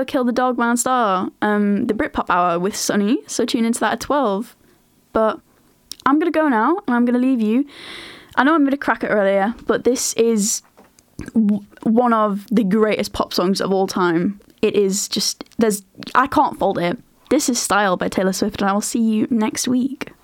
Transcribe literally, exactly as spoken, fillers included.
to Kill the Dog, Man Star, um, the Britpop Hour with Sunny, so tune into that at twelve. But I'm going to go now, and I'm going to leave you. I know I'm going to crack it earlier, but this is w- one of the greatest pop songs of all time. It is just, there's, I can't fault it. This is Style by Taylor Swift, and I will see you next week.